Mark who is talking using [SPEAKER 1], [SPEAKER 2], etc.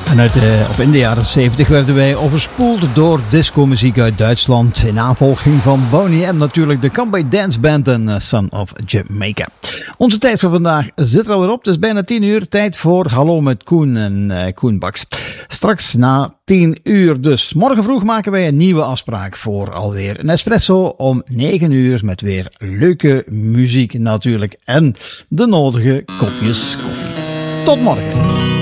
[SPEAKER 1] En in de jaren 70 werden wij overspoeld door discomuziek uit Duitsland. In navolging van Boney M natuurlijk de Comeback Dance Band en Son of Jamaica. Onze tijd voor vandaag zit er alweer op. Het is bijna 10 uur. Tijd voor Hallo met Koen en Koen Baks. Straks na 10 uur dus. Morgen vroeg maken wij een nieuwe afspraak voor alweer een espresso om 9 uur. Met weer leuke muziek natuurlijk. En de nodige kopjes koffie. Tot morgen.